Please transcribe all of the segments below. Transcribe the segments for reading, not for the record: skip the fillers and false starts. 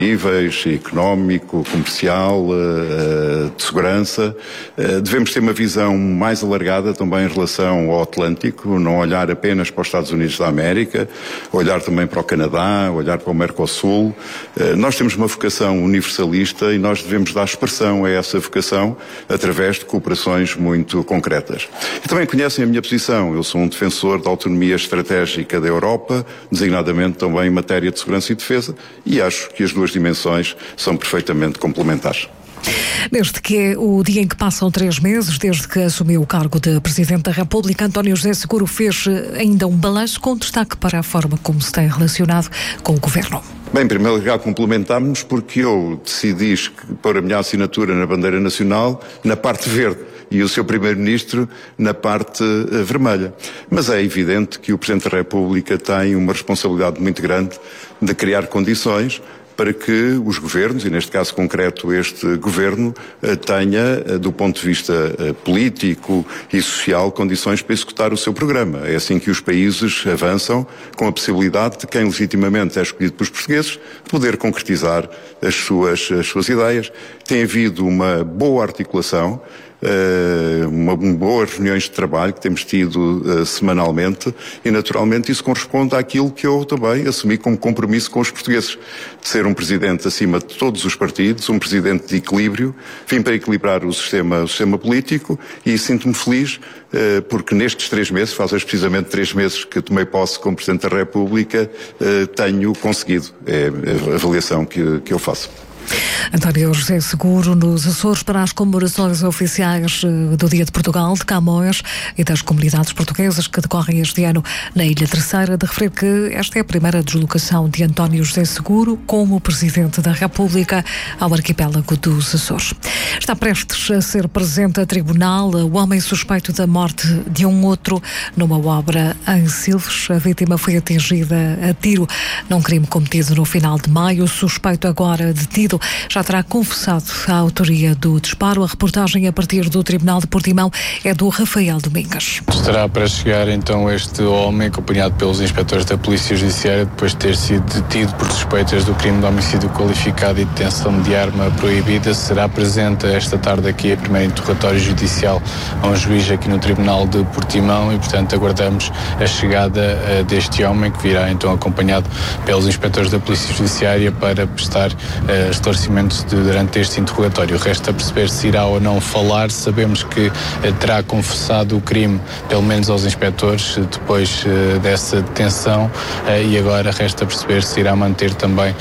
níveis, económico, comercial, de segurança. Devemos ter uma visão mais alargada também em relação ao Atlântico, não olhar apenas para os Estados Unidos da América, olhar também para o Canadá, olhar para o Mercosul. Nós temos uma vocação universalista e nós devemos dar expressão a essa vocação através de cooperações muito concretas. E também conhecem a minha posição. Eu sou um defensor da autonomia estratégica da Europa, designadamente também em matéria de segurança e defesa, e acho que as duas dimensões são perfeitamente complementares. Desde que é o dia em que passam 3 meses, desde que assumiu o cargo de Presidente da República, António José Seguro fez ainda um balanço com destaque para a forma como se tem relacionado com o Governo. Bem, em primeiro lugar, complementámos porque eu decidi pôr a minha assinatura na bandeira nacional na parte verde e o seu Primeiro-Ministro na parte vermelha. Mas é evidente que o Presidente da República tem uma responsabilidade muito grande de criar condições para que os governos, e neste caso concreto este governo, tenha, do ponto de vista político e social, condições para executar o seu programa. É assim que os países avançam, com a possibilidade de quem legitimamente é escolhido pelos portugueses poder concretizar as suas ideias. Tem havido uma boa articulação, boas reuniões de trabalho que temos tido semanalmente e naturalmente isso corresponde àquilo que eu também assumi como compromisso com os portugueses, de ser um presidente acima de todos os partidos, um presidente de equilíbrio. Vim para equilibrar o sistema político e sinto-me feliz porque nestes 3 meses, faz precisamente 3 meses que tomei posse como Presidente da República, tenho conseguido, é a avaliação que eu faço. António José Seguro nos Açores para as comemorações oficiais do Dia de Portugal, de Camões e das comunidades portuguesas que decorrem este ano na Ilha Terceira, de referir que esta é a primeira deslocação de António José Seguro como Presidente da República ao arquipélago dos Açores. Está prestes a ser presente a tribunal o homem suspeito da morte de um outro numa obra em Silves. A vítima foi atingida a tiro num crime cometido no final de maio. O suspeito agora detido já terá confessado a autoria do disparo. A reportagem a partir do Tribunal de Portimão é do Rafael Domingas. Estará para chegar então este homem, acompanhado pelos inspectores da Polícia Judiciária, depois de ter sido detido por suspeitas do crime de homicídio qualificado e detenção de arma proibida. Será presente esta tarde aqui a primeira interrogatório judicial a um juiz aqui no Tribunal de Portimão e, portanto, aguardamos a chegada deste homem, que virá então acompanhado pelos inspectores da Polícia Judiciária para prestar esclarecimentos durante este interrogatório. Resta perceber se irá ou não falar. Sabemos que terá confessado o crime, pelo menos aos inspectores, depois dessa detenção, e agora resta perceber se irá manter também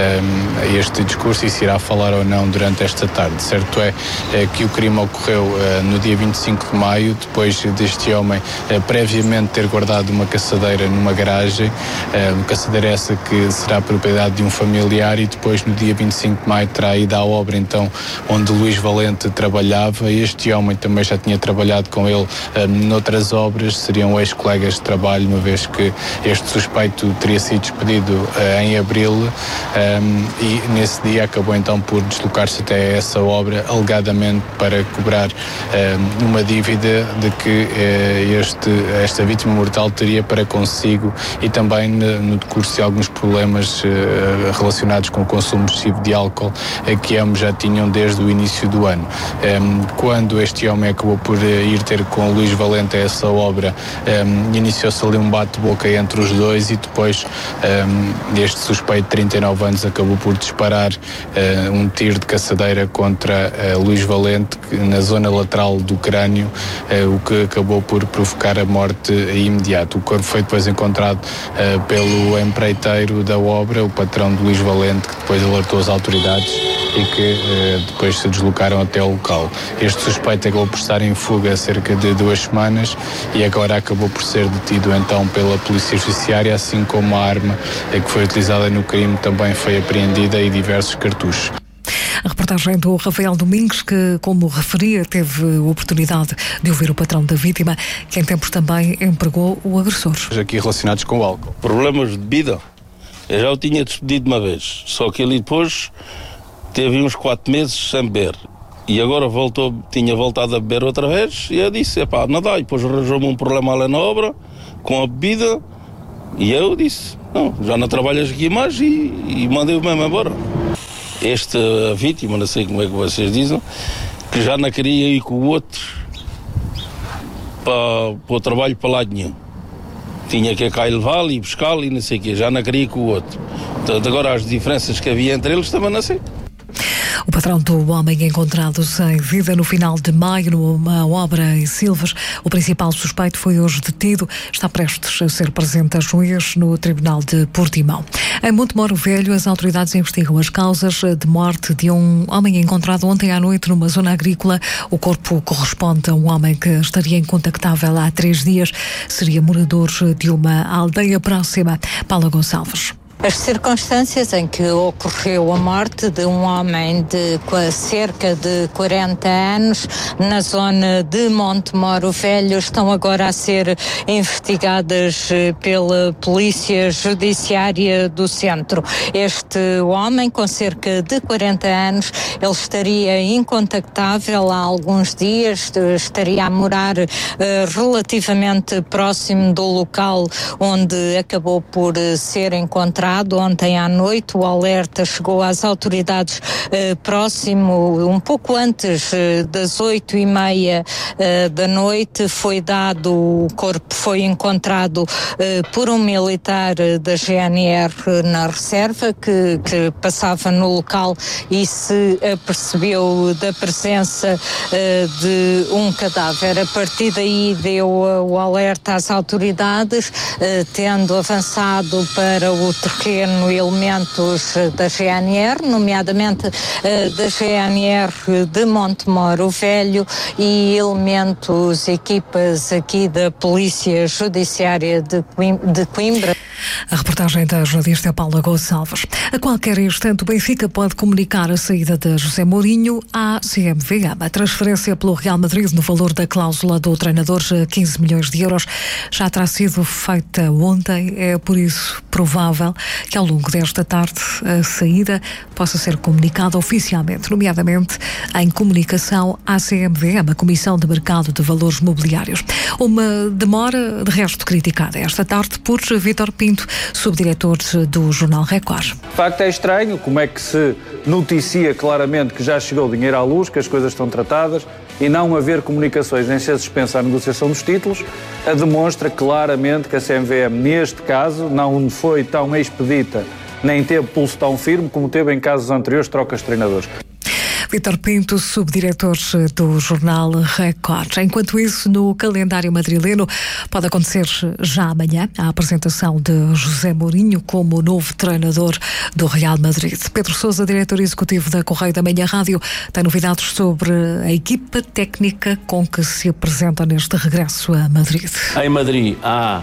este discurso e se irá falar ou não durante esta tarde. Certo é que o crime ocorreu no dia 25 de maio, depois deste homem previamente ter guardado uma caçadeira numa garagem, caçadeira essa que será propriedade de um familiar, e depois no dia 25 de maio terá ido à obra então onde Luís Valente trabalhava. Este homem também já tinha trabalhado com ele noutras obras, seriam ex-colegas de trabalho, uma vez que este suspeito teria sido despedido em abril, e nesse dia acabou então por deslocar-se até essa obra, alegadamente para cobrar uma dívida de que esta vítima mortal teria para consigo, e também no decurso de alguns problemas relacionados com o consumo excessivo de álcool que ambos já tinham desde o início do ano. Quando este homem acabou por ir ter com o Luís Valente a essa obra, iniciou-se ali um bate-boca entre os dois, e depois este suspeito de 39 anos acabou por disparar um tiro de caçadeira contra Luís Valente na zona lateral do crânio, o que acabou por provocar a morte imediata. O corpo foi depois encontrado pelo empreiteiro da obra, o patrão de Luís Valente, que depois alertou as autoridades e que depois se deslocaram até o local. Este suspeito acabou por estar em fuga há cerca de 2 semanas e agora acabou por ser detido então pela Polícia Judiciária, assim como a arma que foi utilizada no crime também foi apreendida e diversos cartuchos. A reportagem do Rafael Domingues, que, como referia, teve a oportunidade de ouvir o patrão da vítima, que em tempos também empregou o agressor. Aqui relacionados com o álcool. Problemas de bebida, eu já o tinha despedido uma vez, só que ele depois teve uns 4 meses sem beber. E agora tinha voltado a beber outra vez, e eu disse, não dá. E depois arranjou-me um problema ali na obra, com a bebida, e eu disse, não, já não trabalhas aqui mais, e mandei-o mesmo embora. a vítima, não sei como é que vocês dizem, que já não queria ir com o outro para o trabalho para lado nenhum. Tinha que cá levá-lo e buscá-lo e não sei o quê, já não queria ir com o outro. Portanto, agora as diferenças que havia entre eles também não sei. O patrão do homem encontrado sem vida no final de maio numa obra em Silves, o principal suspeito foi hoje detido, está prestes a ser presente a juiz no Tribunal de Portimão. Em Montemoro Velho, as autoridades investigam as causas de morte de um homem encontrado ontem à noite numa zona agrícola. O corpo corresponde a um homem que estaria incontactável há 3 dias, seria morador de uma aldeia próxima. Paula Gonçalves. As circunstâncias em que ocorreu a morte de um homem de cerca de 40 anos na zona de Montemoro Velho estão agora a ser investigadas pela Polícia Judiciária do Centro. Este homem, com cerca de 40 anos, ele estaria incontactável há alguns dias, estaria a morar relativamente próximo do local onde acabou por ser encontrado. Ontem à noite o alerta chegou às autoridades próximo, um pouco antes das 8h30 da noite, foi dado, o corpo foi encontrado por um militar da GNR na reserva que passava no local e se apercebeu da presença de um cadáver. A partir daí deu o alerta às autoridades, tendo avançado para o terreno elementos da GNR, nomeadamente da GNR de Montemoro Velho e elementos, equipas aqui da Polícia Judiciária de Coimbra. A reportagem da jornalista Paula Gonçalves. A qualquer instante, o Benfica pode comunicar a saída de José Mourinho à CMVM. A transferência pelo Real Madrid no valor da cláusula do treinador, 15 milhões de euros, já terá sido feita ontem. É por isso provável que ao longo desta tarde a saída possa ser comunicada oficialmente, nomeadamente em comunicação à CMVM, a Comissão de Mercado de Valores Mobiliários. Uma demora, de resto, criticada esta tarde por Vítor Pinto, subdiretor do Jornal Record. De facto é estranho como é que se noticia claramente que já chegou o dinheiro à luz, que as coisas estão tratadas e não haver comunicações nem ser suspensa a negociação dos títulos, demonstra claramente que a CMVM, neste caso, não foi tão expedita nem teve pulso tão firme como teve em casos anteriores de trocas de treinadores. Vítor Pinto, subdiretor do Jornal Record. Enquanto isso, no calendário madrileno, pode acontecer já amanhã a apresentação de José Mourinho como novo treinador do Real Madrid. Pedro Sousa, diretor executivo da Correio da Manhã Rádio, tem novidades sobre a equipa técnica com que se apresenta neste regresso a Madrid. Em Madrid há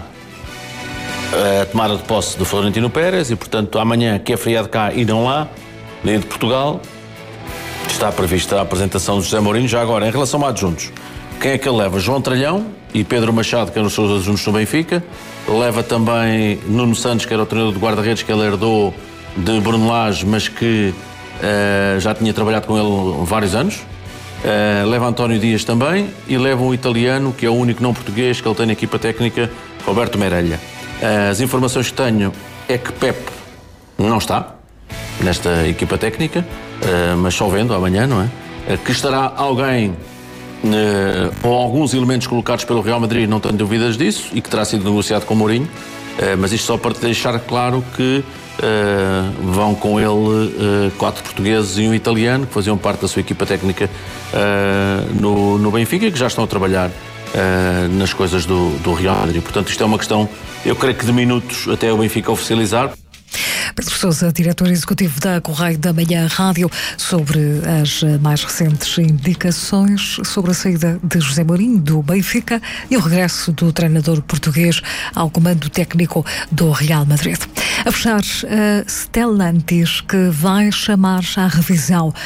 a tomada de posse do Florentino Pérez e, portanto, amanhã, que é feriado cá e não lá, nem de Portugal, está prevista a apresentação de José Mourinho. Já agora, em relação a adjuntos, quem é que ele leva? João Tralhão e Pedro Machado, que eram os seus adjuntos no Benfica. Leva também Nuno Santos, que era o treinador de guarda-redes que ele herdou de Bruno Lage, mas que já tinha trabalhado com ele vários anos. Leva António Dias também e leva um italiano, que é o único não português que ele tem na equipa técnica, Roberto Merelha. As informações que tenho é que Pep não está nesta equipa técnica, mas só vendo amanhã, não é? Que estará alguém ou alguns elementos colocados pelo Real Madrid, não tenho dúvidas disso, e que terá sido negociado com o Mourinho, mas isto só para deixar claro que vão com ele 4 portugueses e um italiano, que faziam parte da sua equipa técnica no Benfica e que já estão a trabalhar nas coisas do Real Madrid. Portanto, isto é uma questão, eu creio que de minutos até o Benfica oficializar. Pedro Sousa, diretor executivo da Correio da Manhã Rádio, sobre as mais recentes indicações sobre a saída de José Mourinho do Benfica e o regresso do treinador português ao comando técnico do Real Madrid. A fechar, a Stellantis, que vai chamar à revisão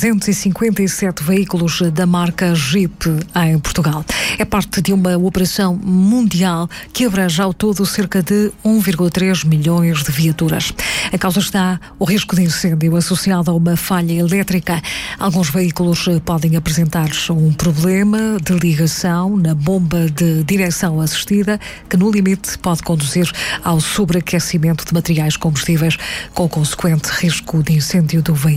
357 veículos da marca Jeep em Portugal. É parte de uma operação mundial que abrange ao todo cerca de 1,3 milhões de viaturas. A causa está o risco de incêndio associado a uma falha elétrica. Alguns veículos podem apresentar um problema de ligação na bomba de direção assistida, que no limite pode conduzir ao sobreaquecimento de materiais combustíveis, com o consequente risco de incêndio do veículo.